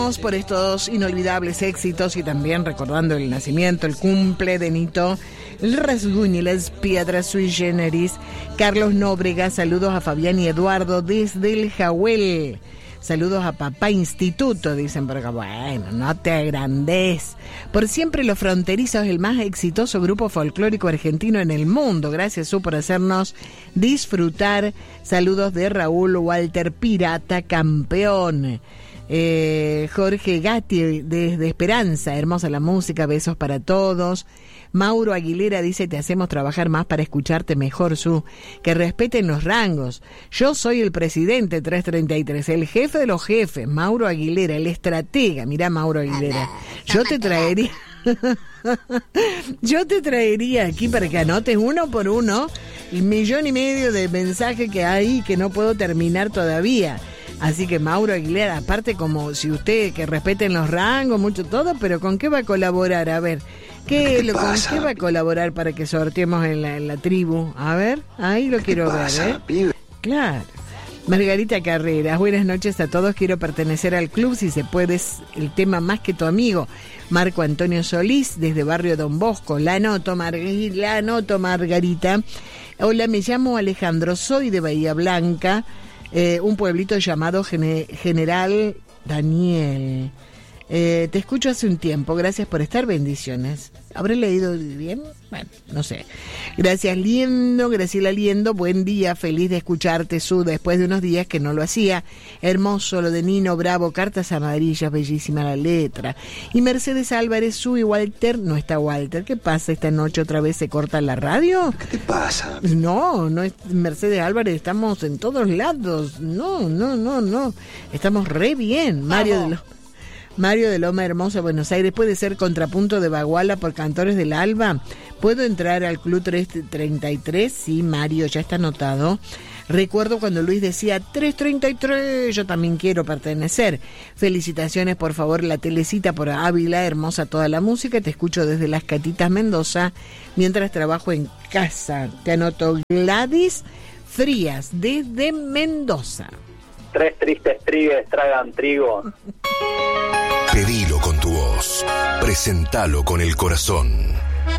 Brindemos por estos inolvidables éxitos y también recordando el nacimiento, el cumple de Nito, el rasguño y las piedras sui generis. Carlos Nóbrega, saludos a Fabián y Eduardo desde el Jahuel. Saludos a Papá Instituto, dicen por acá. Bueno, no te agrandes. Por siempre los fronterizos, el más exitoso grupo folclórico argentino en el mundo. Gracias, Su, por hacernos disfrutar. Saludos de Raúl Walter Pirata, campeón. Jorge Gatti desde Esperanza, hermosa la música, besos para todos. Mauro Aguilera dice: te hacemos trabajar más para escucharte mejor, Su, que respeten los rangos. Yo soy el presidente 333, el jefe de los jefes, Mauro Aguilera, el estratega. Mirá, Mauro Aguilera, yo te traería aquí para que anotes uno por uno el 1,5 millones de mensajes que hay que no puedo terminar todavía. Así que Mauro Aguilera, aparte, como si usted, que respeten los rangos, mucho todo, pero ¿con qué va a colaborar? A ver, ¿con qué va a colaborar para que sorteemos en la tribu? A ver, ahí lo quiero ver, ¿eh? Claro. Margarita Carreras, buenas noches a todos, quiero pertenecer al club, si se puede, es el tema Más que tu amigo. Marco Antonio Solís, desde Barrio Don Bosco, la anoto Margarita. Hola, me llamo Alejandro, soy de Bahía Blanca, un pueblito llamado General Daniel. Te escucho hace un tiempo, gracias por estar, bendiciones. ¿Habré leído bien? Bueno, no sé. Gracias, Liendo, Graciela Liendo, buen día, feliz de escucharte, Su, después de unos días que no lo hacía. Hermoso lo de Nino Bravo, cartas amarillas, bellísima la letra. Y Mercedes Álvarez, Su y Walter, no está Walter, ¿qué pasa esta noche otra vez se corta la radio? ¿Qué te pasa? No es Mercedes Álvarez, estamos en todos lados, no, estamos re bien. Mario de Loma Hermosa, Buenos Aires, puede ser contrapunto de Baguala por Cantores del Alba. ¿Puedo entrar al Club 333? Sí, Mario, ya está anotado. Recuerdo cuando Luis decía 333, yo también quiero pertenecer. Felicitaciones, por favor, la telecita por Ávila, hermosa toda la música. Te escucho desde Las Catitas, Mendoza, mientras trabajo en casa. Te anoto Gladys Frías, desde Mendoza. 3 tristes trigues tragan trigo. Pedilo con tu voz, presentalo con el corazón.